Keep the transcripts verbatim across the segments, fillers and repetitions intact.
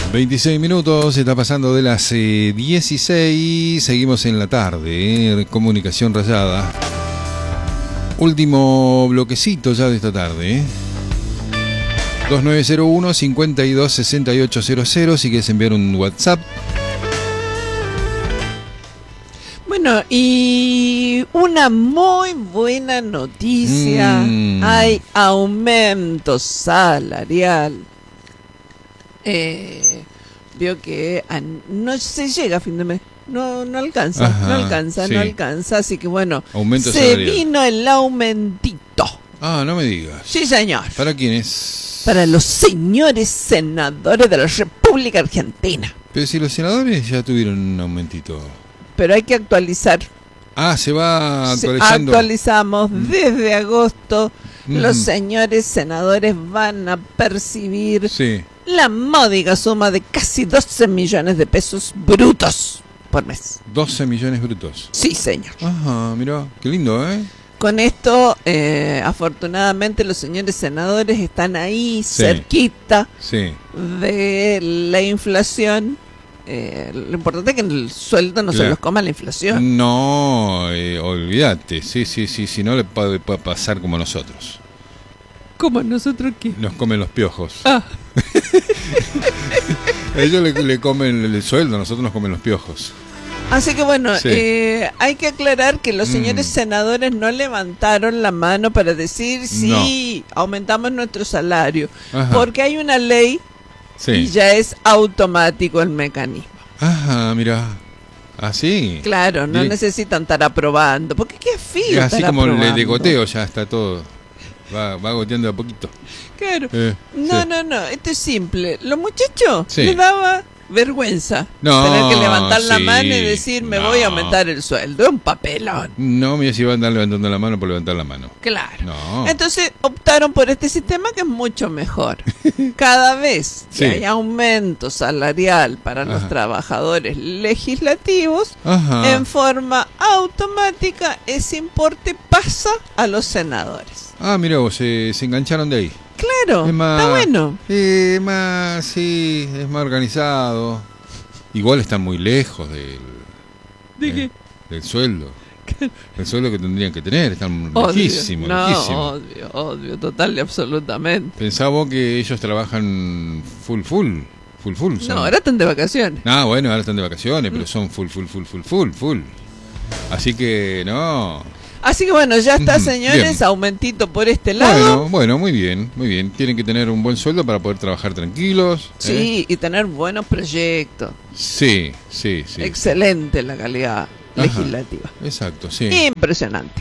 veintiséis minutos, está pasando de las eh, dieciséis, seguimos en la tarde, eh, comunicación rayada. Último bloquecito ya de esta tarde. Eh. dos nueve cero uno, cincuenta y dos, sesenta y ocho cero cero, si quieres enviar un WhatsApp. Bueno, y una muy buena noticia, mm. hay aumento salarial. Eh, veo que a, no se llega a fin de mes, no, no alcanza, Ajá, no alcanza, sí. no alcanza, así que bueno, aumento se salarial. Vino el aumentito. Ah, no me digas. Sí, señor. ¿Para quién es? Para los señores senadores de la República Argentina. Pero si los senadores ya tuvieron un aumentito. Pero hay que actualizar. Ah, se va actualizando. Actualizamos desde agosto. Mm. Los señores senadores van a percibir sí. la módica suma de casi doce millones de pesos brutos por mes. doce millones brutos. Sí, señor. Ajá, mirá, qué lindo, ¿eh? Con esto, eh, afortunadamente, los señores senadores están ahí, sí. cerquita sí. de la inflación. Eh, lo importante es que el sueldo no claro. se los coma la inflación. No, eh, olvídate, sí, sí, sí, si no le puede, puede pasar como nosotros. ¿Cómo nosotros qué? Nos comen los piojos. Ah. Ellos le, le comen el sueldo, nosotros nos comen los piojos. Así que bueno, sí. eh, hay que aclarar que los señores mm. senadores no levantaron la mano para decir sí, no. aumentamos nuestro salario, Ajá. porque hay una ley sí. y ya es automático el mecanismo. Ajá, mira. ¿Así? Claro, no y... necesitan estar aprobando, porque qué fío. Así como el de goteo ya está todo, va, va goteando a poquito. Claro, eh, no, sí. no, no, esto es simple. Los muchachos sí. les daba vergüenza no, tener que levantar sí, la mano y decir me no. voy a aumentar el sueldo, es un papelón. No, mira si van a andar levantando la mano por levantar la mano. Claro. No. Entonces optaron por este sistema que es mucho mejor. Cada vez que sí. hay aumento salarial para Ajá. los trabajadores legislativos, Ajá. en forma automática ese importe pasa a los senadores. Ah, mira vos, se, se engancharon de ahí. Claro, es más, está bueno. Eh, más, sí, es más organizado. Igual están muy lejos del, ¿De qué? Eh, del sueldo. El sueldo que tendrían que tener, están lejísimos, no, lejísimos. Obvio, obvio, total y absolutamente. Pensaba que ellos trabajan full, full, full, full. Son. No, ahora están de vacaciones. Ah, bueno, ahora están de vacaciones, mm. pero son full, full, full, full, full, full. Así que, no... Así que bueno, ya está, señores, bien. Aumentito por este lado. Bueno, bueno, muy bien, muy bien. Tienen que tener un buen sueldo para poder trabajar tranquilos. Sí, ¿eh? y tener buenos proyectos. Sí, sí, sí. Excelente la calidad Ajá, legislativa. Exacto, sí. Impresionante.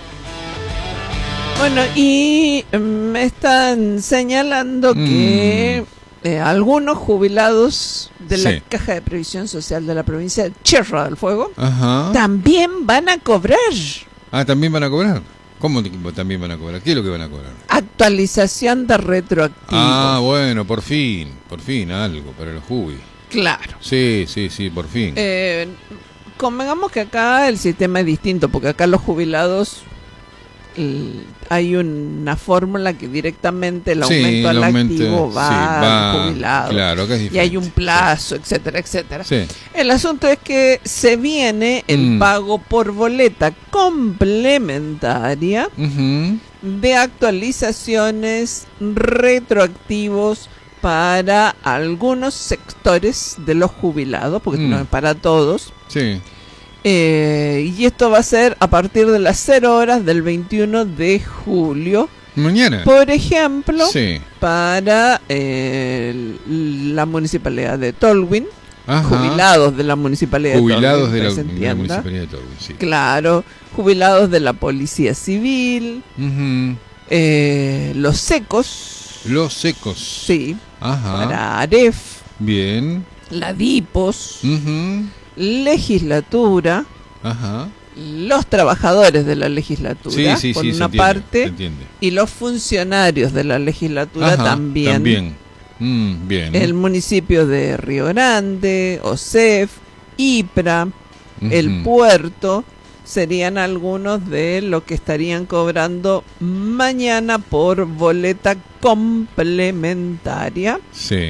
Bueno, y me están señalando mm. que eh, algunos jubilados de sí. la Caja de Previsión Social de la provincia de Tierra del Fuego Ajá. también van a cobrar. Ah, ¿también van a cobrar? ¿Cómo también van a cobrar? ¿Qué es lo que van a cobrar? Actualización de retroactivo. Ah, bueno, por fin, por fin algo para los jubi. Claro. Sí, sí, sí, por fin. Eh, convengamos que acá el sistema es distinto, porque acá los jubilados el, hay una fórmula que directamente el aumento sí, al el aumento, activo va, sí, va al jubilado. Claro, que es y hay un plazo, sí. etcétera, etcétera. Sí. El asunto es que se viene el mm. pago por boleta complementaria uh-huh. de actualizaciones retroactivos para algunos sectores de los jubilados, porque mm. no es para todos. Sí. Eh, y esto va a ser a partir de las cero horas del veintiuno de julio. Mañana. Por ejemplo, sí. para eh, la municipalidad de Tolwyn. Ajá. Jubilados de la municipalidad jubilados de Tolwyn. Jubilados de, de la municipalidad de Tolwyn, sí. Claro. Jubilados de la Policía Civil. Uh-huh. Eh, los secos. Los secos. Sí. Ajá. Para Aref. Bien. La Dipos. Uh-huh. Legislatura, Ajá. los trabajadores de la legislatura, sí, sí, por sí, una se entiende, parte, se entiende. Y los funcionarios de la legislatura Ajá, también. También. Mm, bien. El municipio de Río Grande, O S E F, IPRA, uh-huh. el puerto, serían algunos de lo que estarían cobrando mañana por boleta complementaria. Sí.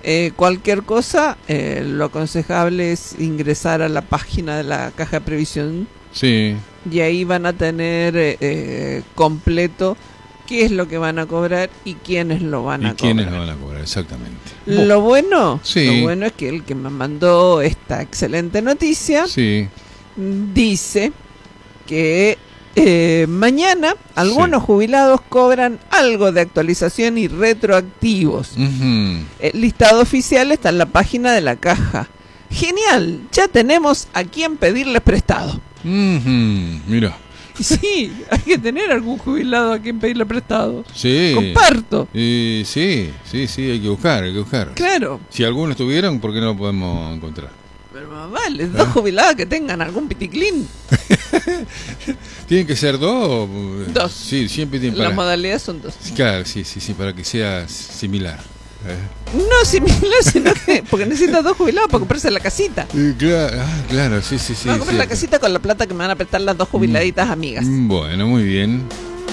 Eh, cualquier cosa, eh, lo aconsejable es ingresar a la página de la Caja de Previsión. Sí. Y ahí van a tener eh, completo qué es lo que van a cobrar y quiénes lo van ¿Y a quiénes cobrar. lo van a cobrar, exactamente. Lo bueno, sí. lo bueno es que el que me mandó esta excelente noticia sí. dice que eh, mañana algunos sí. jubilados cobran algo de actualización y retroactivos. Uh-huh. El listado oficial está en la página de la Caja. Genial, ya tenemos a quién pedirles prestado. Uh-huh. Mira. Sí, hay que tener algún jubilado a quien pedirle prestado. Sí. Comparto. Eh, sí, sí, sí, hay que buscar, hay que buscar. Claro. Si algunos tuvieron, ¿por qué no lo podemos encontrar? Pero más vale, dos jubilados que tengan algún piticlín. ¿Tienen que ser dos? Dos. Sí, siempre tienen para... Las modalidades son dos. Claro, sí, sí, sí, para que sea similar. ¿Eh? No similar, sino que porque necesitas dos jubilados para comprarse la casita. Eh, claro, ah, claro, sí, sí, sí. Voy a comprar sí, la casita con la plata que me van a prestar las dos jubiladitas amigas. Bueno, muy bien.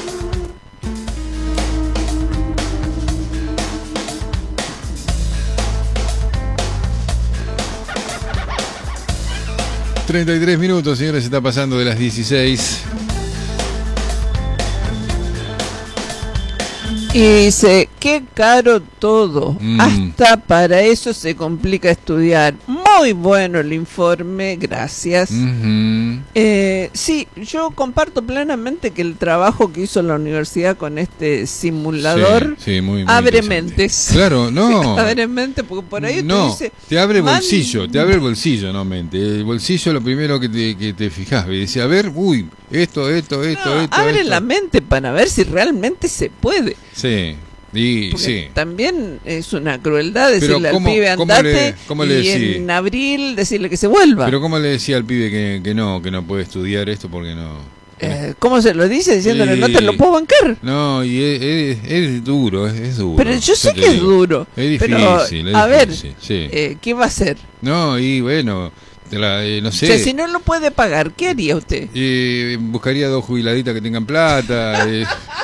treinta y tres minutos, señores, se está pasando de las dieciséis. Y dice, qué caro todo, mm. hasta para eso se complica estudiar. Muy bueno el informe, gracias. Uh-huh. eh, sí, yo comparto plenamente que el trabajo que hizo la universidad con este simulador sí, sí, muy, muy abre mentes. Claro, no. abre mentes, porque por ahí no, te dice... te abre man... bolsillo, te abre el bolsillo, no mente. El bolsillo es lo primero que te, que te fijas. Y dice, a ver, uy, esto, esto, esto, no, esto. Abre esto. la mente para ver si realmente se puede. Sí, y porque sí. También es una crueldad decirle al pibe andate le, ¿cómo le y decí? en abril decirle que se vuelva. Pero ¿cómo le decía al pibe que, que no, que no puede estudiar esto porque no? Eh, ¿Cómo se lo dice? Diciéndole, y, no te lo puedo bancar. No, y es, es, es duro, es, es duro. Pero yo sé que digo. es duro. Es difícil, pero, es a difícil, ver, sí. eh, ¿qué va a hacer? No, y bueno... La, eh, no sé. O sea, si no lo puede pagar, ¿qué haría usted? Eh, buscaría dos jubiladitas que tengan plata. eh.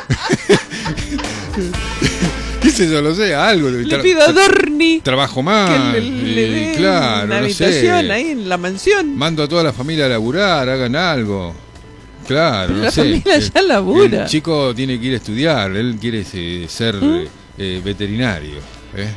¿Qué sé yo? Lo sé, algo. Le tra- pido a Dorni. Trabajo más. Que le, le eh, claro, una no habitación sé. ahí en la mansión. Mando a toda la familia a laburar, hagan algo. Claro, Pero no la sé. familia el, ya labura. El chico tiene que ir a estudiar, él quiere eh, ser ¿Mm? eh, veterinario. ¿eh?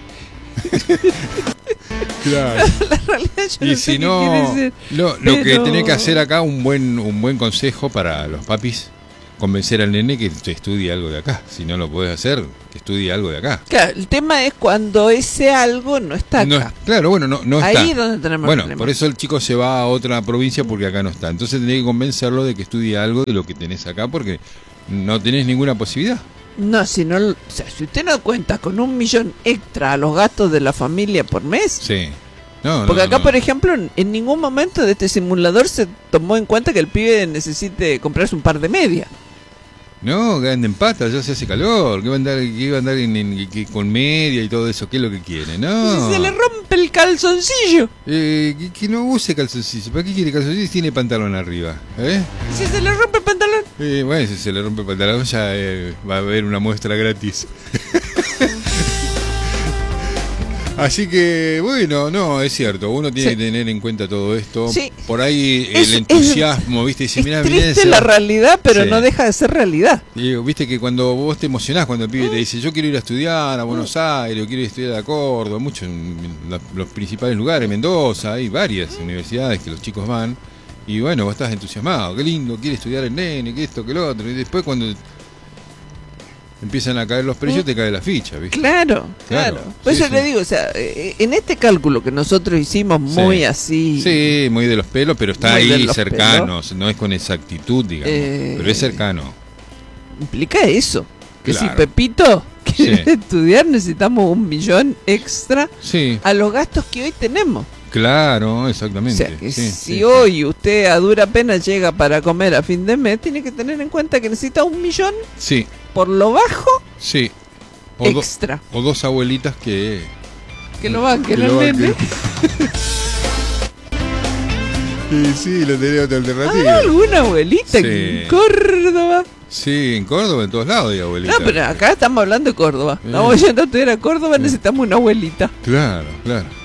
Claro. La realidad yo y no si sé no, qué lo, lo pero... que tenés que hacer acá, un buen un buen consejo para los papis, convencer al nene que estudie algo de acá. Si no lo puedes hacer, que estudie algo de acá. Claro, el tema es cuando ese algo no está acá. No, claro, bueno, no, no ahí está. Ahí es donde tenemos bueno, el problema. Por eso el chico se va a otra provincia porque acá no está. Entonces tenés que convencerlo de que estudie algo de lo que tenés acá porque no tenés ninguna posibilidad. No, si no, o sea, si usted no cuenta con un millón extra a los gastos de la familia por mes. Sí. No, porque no, acá, no. por ejemplo, en ningún momento de este simulador se tomó en cuenta que el pibe necesite comprarse un par de medias. No, que anda en patas, ya se hace calor, que va a andar, que va a andar en, en, que, con media y todo eso, ¿qué es lo que quiere? No. Si se le rompe el calzoncillo. Eh, que, que no use calzoncillo, ¿para qué quiere calzoncillo si tiene pantalón arriba? ¿Eh? Si se le rompe el pantalón. Eh, bueno, si se le rompe el pantalón ya eh, va a haber una muestra gratis. Así que, bueno, no, es cierto, uno tiene sí. que tener en cuenta todo esto. Sí. Por ahí es, el entusiasmo, ¿viste? Dice, es mirá, triste la realidad, pero sí. no deja de ser realidad. Y, viste que cuando vos te emocionás, cuando el pibe mm. te dice, yo quiero ir a estudiar a Buenos mm. Aires, o quiero ir a estudiar a Córdoba, muchos en la, los principales lugares, Mendoza, hay varias mm. universidades que los chicos van. Y bueno, vos estás entusiasmado, qué lindo, quiere estudiar el nene, que esto, que lo otro. Y después cuando... empiezan a caer los precios, te cae la ficha, ¿viste? Claro, claro. claro. Por sí, eso sí. le digo, o sea, en este cálculo que nosotros hicimos muy sí. así... Sí, muy de los pelos, pero está ahí cercano, no es con exactitud, digamos, eh, pero es cercano. Implica eso, que claro. si Pepito quiere sí. estudiar necesitamos un millón extra sí. a los gastos que hoy tenemos. Claro, exactamente. O sea, que sí, si sí, hoy sí. usted a dura pena llega para comer a fin de mes, tiene que tener en cuenta que necesita un millón sí. por lo bajo sí. o extra. Do, o dos abuelitas que... Que lo banquen el nene. Sí, sí, lo tenía otra alternativa. ¿Hay alguna abuelita sí. en Córdoba? Sí, en Córdoba, en todos lados hay abuelita. No, pero acá estamos hablando de Córdoba. Estamos eh. yendo a estudiar a Córdoba, necesitamos una abuelita. Claro, claro.